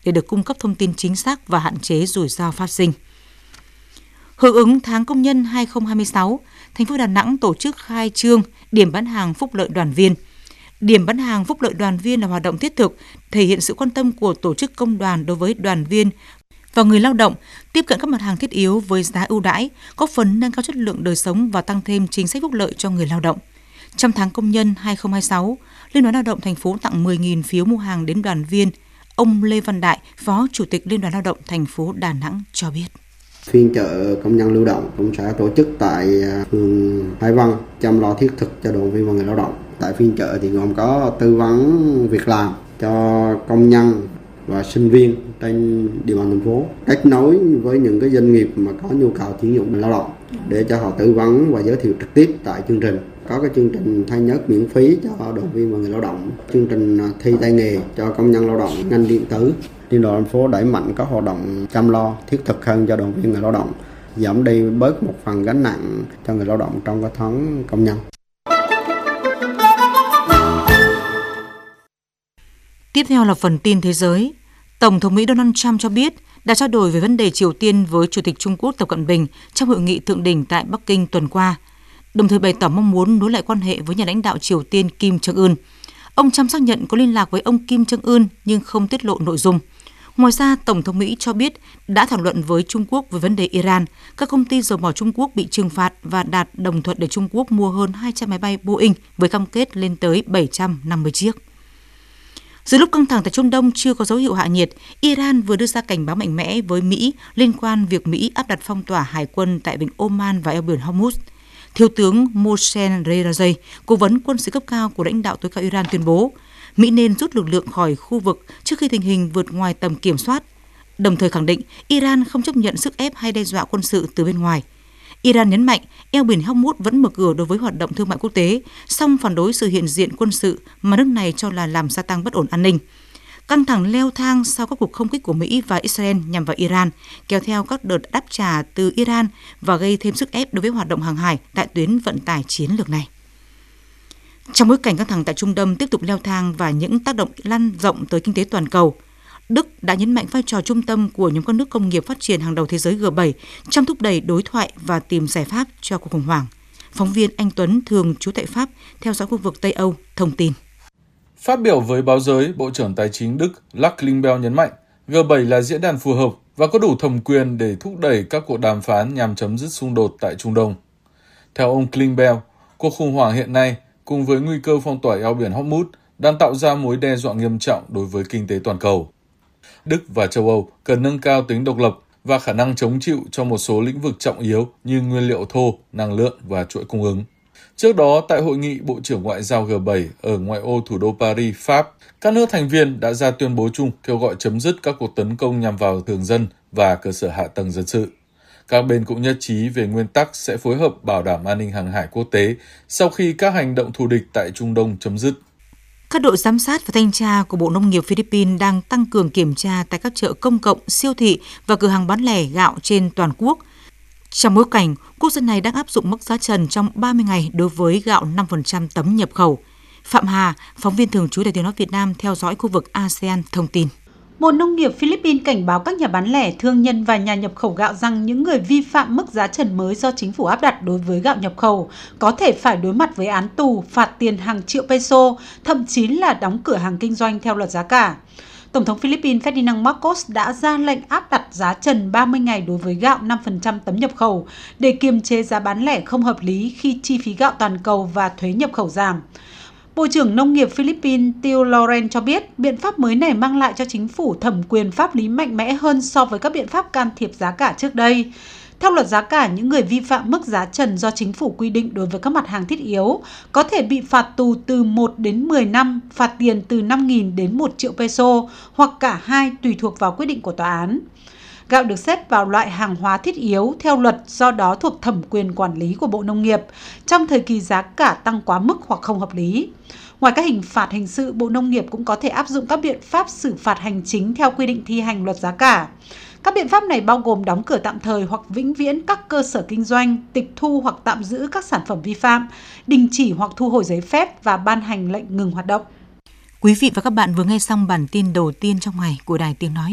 để được cung cấp thông tin chính xác và hạn chế rủi ro phát sinh. Hưởng ứng tháng công nhân 2026, thành phố Đà Nẵng tổ chức khai trương điểm bán hàng phúc lợi đoàn viên. Điểm bán hàng phúc lợi đoàn viên là hoạt động thiết thực, thể hiện sự quan tâm của tổ chức công đoàn đối với đoàn viên và người lao động, tiếp cận các mặt hàng thiết yếu với giá ưu đãi, góp phần nâng cao chất lượng đời sống và tăng thêm chính sách phúc lợi cho người lao động. Trong tháng công nhân 2026, Liên đoàn Lao động thành phố tặng 10.000 phiếu mua hàng đến đoàn viên. Ông Lê Văn Đại, Phó Chủ tịch Liên đoàn Lao động thành phố Đà Nẵng cho biết. Phiên chợ công nhân lưu động cũng sẽ tổ chức tại phường Hải Vân, chăm lo thiết thực cho đoàn viên và người lao động. Tại phiên chợ thì gồm có tư vấn việc làm cho công nhân và sinh viên trên địa bàn thành phố, kết nối với những cái doanh nghiệp mà có nhu cầu tuyển dụng lao động để cho họ tư vấn và giới thiệu trực tiếp tại chương trình. Có cái chương trình thay nhớt miễn phí cho đoàn viên và người lao động, chương trình thi tay nghề cho công nhân lao động ngành điện tử. Liên đoàn thành phố đẩy mạnh các hoạt động chăm lo thiết thực hơn cho đoàn viên người lao động, giảm đi bớt một phần gánh nặng cho người lao động trong các tháng công nhân. Tiếp theo là phần tin thế giới. Tổng thống Mỹ Donald Trump cho biết đã trao đổi về vấn đề Triều Tiên với Chủ tịch Trung Quốc Tập Cận Bình trong hội nghị thượng đỉnh tại Bắc Kinh tuần qua, đồng thời bày tỏ mong muốn nối lại quan hệ với nhà lãnh đạo Triều Tiên Kim Jong-un. Ông Trump xác nhận có liên lạc với ông Kim Jong-un nhưng không tiết lộ nội dung. Ngoài ra, Tổng thống Mỹ cho biết đã thảo luận với Trung Quốc về vấn đề Iran, các công ty dầu mỏ Trung Quốc bị trừng phạt và đạt đồng thuận để Trung Quốc mua hơn 200 máy bay Boeing với cam kết lên tới 750 chiếc. Giữa lúc căng thẳng tại Trung Đông chưa có dấu hiệu hạ nhiệt, Iran vừa đưa ra cảnh báo mạnh mẽ với Mỹ liên quan việc Mỹ áp đặt phong tỏa hải quân tại vịnh Oman và eo biển Hormuz. Thiếu tướng Mohsen Rezaei, cố vấn quân sự cấp cao của lãnh đạo tối cao Iran tuyên bố, Mỹ nên rút lực lượng khỏi khu vực trước khi tình hình vượt ngoài tầm kiểm soát, đồng thời khẳng định Iran không chấp nhận sức ép hay đe dọa quân sự từ bên ngoài. Iran nhấn mạnh eo biển Hormuz vẫn mở cửa đối với hoạt động thương mại quốc tế, song phản đối sự hiện diện quân sự mà nước này cho là làm gia tăng bất ổn an ninh. Căng thẳng leo thang sau các cuộc không kích của Mỹ và Israel nhằm vào Iran, kéo theo các đợt đáp trả từ Iran và gây thêm sức ép đối với hoạt động hàng hải tại tuyến vận tải chiến lược này. Trong bối cảnh căng thẳng tại Trung Đông tiếp tục leo thang và những tác động lan rộng tới kinh tế toàn cầu, Đức đã nhấn mạnh vai trò trung tâm của nhóm các nước công nghiệp phát triển hàng đầu thế giới G7 trong thúc đẩy đối thoại và tìm giải pháp cho cuộc khủng hoảng. Phóng viên Anh Tuấn thường trú tại Pháp theo dõi khu vực Tây Âu thông tin. Phát biểu với báo giới, Bộ trưởng Tài chính Đức Lars Klingbeil nhấn mạnh G7 là diễn đàn phù hợp và có đủ thẩm quyền để thúc đẩy các cuộc đàm phán nhằm chấm dứt xung đột tại Trung Đông. Theo ông Klingbeil, cuộc khủng hoảng hiện nay cùng với nguy cơ phong tỏa eo biển Hormuz đang tạo ra mối đe dọa nghiêm trọng đối với kinh tế toàn cầu. Đức và châu Âu cần nâng cao tính độc lập và khả năng chống chịu cho một số lĩnh vực trọng yếu như nguyên liệu thô, năng lượng và chuỗi cung ứng. Trước đó, tại hội nghị Bộ trưởng Ngoại giao G7 ở ngoại ô thủ đô Paris, Pháp, các nước thành viên đã ra tuyên bố chung kêu gọi chấm dứt các cuộc tấn công nhằm vào thường dân và cơ sở hạ tầng dân sự. Các bên cũng nhất trí về nguyên tắc sẽ phối hợp bảo đảm an ninh hàng hải quốc tế sau khi các hành động thù địch tại Trung Đông chấm dứt. Các đội giám sát và thanh tra của Bộ Nông nghiệp Philippines đang tăng cường kiểm tra tại các chợ công cộng, siêu thị và cửa hàng bán lẻ gạo trên toàn quốc. Trong bối cảnh, quốc gia này đang áp dụng mức giá trần trong 30 ngày đối với gạo 5% tấm nhập khẩu. Phạm Hà, phóng viên thường trú Đài Tiếng nói Việt Nam theo dõi khu vực ASEAN thông tin. Bộ Nông nghiệp Philippines cảnh báo các nhà bán lẻ, thương nhân và nhà nhập khẩu gạo rằng những người vi phạm mức giá trần mới do chính phủ áp đặt đối với gạo nhập khẩu có thể phải đối mặt với án tù, phạt tiền hàng triệu peso, thậm chí là đóng cửa hàng kinh doanh theo luật giá cả. Tổng thống Philippines Ferdinand Marcos đã ra lệnh áp đặt giá trần 30 ngày đối với gạo 5% tấm nhập khẩu để kiềm chế giá bán lẻ không hợp lý khi chi phí gạo toàn cầu và thuế nhập khẩu giảm. Bộ trưởng Nông nghiệp Philippines Teo Loren cho biết biện pháp mới này mang lại cho chính phủ thẩm quyền pháp lý mạnh mẽ hơn so với các biện pháp can thiệp giá cả trước đây. Theo luật giá cả, những người vi phạm mức giá trần do chính phủ quy định đối với các mặt hàng thiết yếu có thể bị phạt tù từ 1 đến 10 năm, phạt tiền từ 5.000 đến 1 triệu peso hoặc cả hai tùy thuộc vào quyết định của tòa án. Gạo được xếp vào loại hàng hóa thiết yếu theo luật, do đó thuộc thẩm quyền quản lý của Bộ Nông nghiệp trong thời kỳ giá cả tăng quá mức hoặc không hợp lý. Ngoài các hình phạt hình sự, Bộ Nông nghiệp cũng có thể áp dụng các biện pháp xử phạt hành chính theo quy định thi hành luật giá cả. Các biện pháp này bao gồm đóng cửa tạm thời hoặc vĩnh viễn các cơ sở kinh doanh, tịch thu hoặc tạm giữ các sản phẩm vi phạm, đình chỉ hoặc thu hồi giấy phép và ban hành lệnh ngừng hoạt động. Quý vị và các bạn vừa nghe xong bản tin đầu tiên trong ngày của Đài Tiếng nói